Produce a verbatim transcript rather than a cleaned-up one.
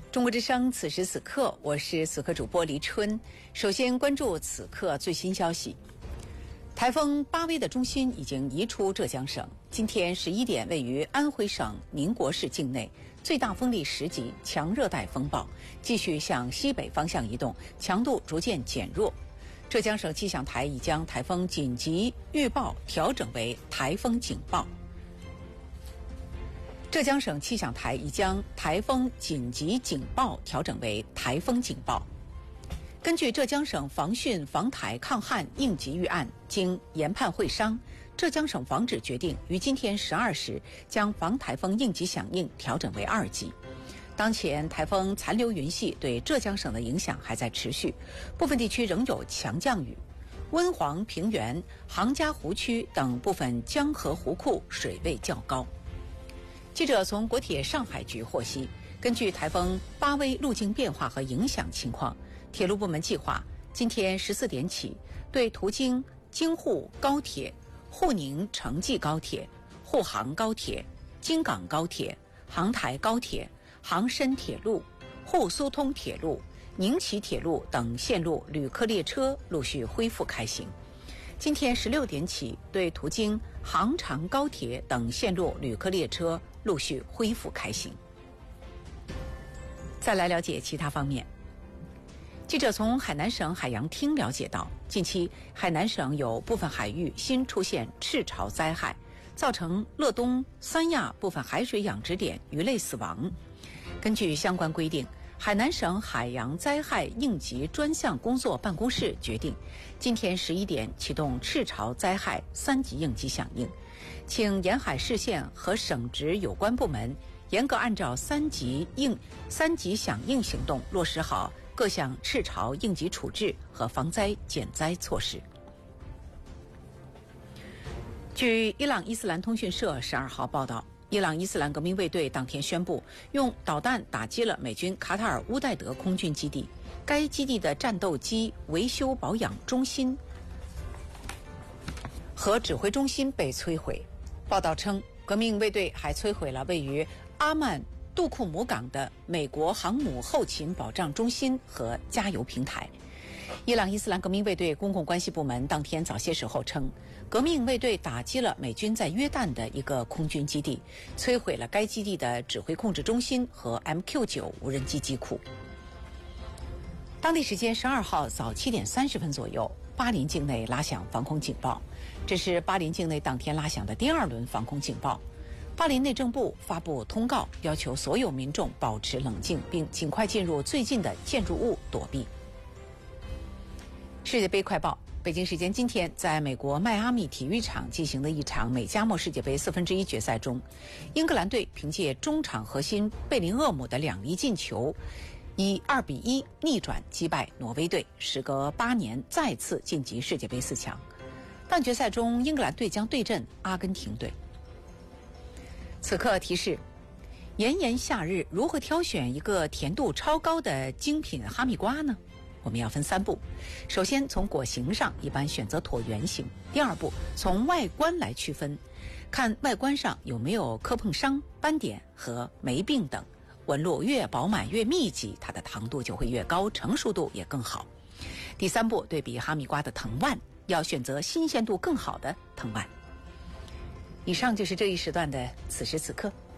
中国之声此时此刻，我是此刻主播黎春。首先关注此刻最新消息。台风巴威的中心已经移出浙江省，今天十一点，位于安徽省宁国市境内，最大风力十级，强热带风暴，继续向西北方向移动，强度逐渐减弱。浙江省气象台已将台风紧急预报调整为台风警报。浙江省气象台已将台风紧急警报调整为台风警报。根据浙江省防汛防台抗旱应急预案，经研判会商，浙江省防指决定于今天十二时将防台风应急响应调整为二级。当前台风残留云系对浙江省的影响还在持续，部分地区仍有强降雨。温黄平原、杭嘉湖区等部分江河湖库水位较高。记者从国铁上海局获悉，根据台风巴威路径变化和影响情况，铁路部门计划今天十四点起，对途经京沪高铁、沪宁城际高铁、沪杭高铁、京港高铁、杭台高铁、杭深铁路、沪苏通铁路、宁齐铁路等线路旅客列车陆续恢复开行。今天十六点起，对途经杭长高铁等线路旅客列车陆续恢复开行。再来了解其他方面。记者从海南省海洋厅了解到，近期海南省有部分海域新出现赤潮灾害，造成乐东、三亚部分海水养殖点鱼类死亡。根据相关规定，海南省海洋灾害应急专项工作办公室决定，今天十一点启动赤潮灾害三级应急响应，请沿海市县和省直有关部门严格按照三级应三级响应行动，落实好各项赤潮应急处置和防灾减灾措施。据伊朗伊斯兰通讯社十二号报道，伊朗伊斯兰革命卫队当天宣布，用导弹打击了美军卡塔尔乌代德空军基地，该基地的战斗机维修保养中心和指挥中心被摧毁。报道称，革命卫队还摧毁了位于阿曼杜库姆港的美国航母后勤保障中心和加油平台。伊朗伊斯兰革命卫队公共关系部门当天早些时候称，革命卫队打击了美军在约旦的一个空军基地，摧毁了该基地的指挥控制中心和 M Q 九 无人机机库。当地时间十二号早七点三十分左右，巴林境内拉响防空警报，这是巴林境内当天拉响的第二轮防空警报。巴林内政部发布通告，要求所有民众保持冷静，并尽快进入最近的建筑物躲避。世界杯快报：北京时间今天，在美国迈阿密体育场进行的一场美加墨世界杯四分之一决赛中，英格兰队凭借中场核心贝林厄姆的两粒进球，以二比一逆转击败挪威队，时隔八年再次晋级世界杯四强。半决赛中，英格兰队将对阵阿根廷队。此刻提示：炎炎夏日，如何挑选一个甜度超高的精品哈密瓜呢？我们要分三步。首先，从果形上一般选择椭圆形。第二步，从外观来区分，看外观上有没有磕碰伤、斑点和霉病等，纹路越饱满越密集，它的糖度就会越高，成熟度也更好。第三步，对比哈密瓜的藤蔓，要选择新鲜度更好的藤蔓。以上就是这一时段的此时此刻。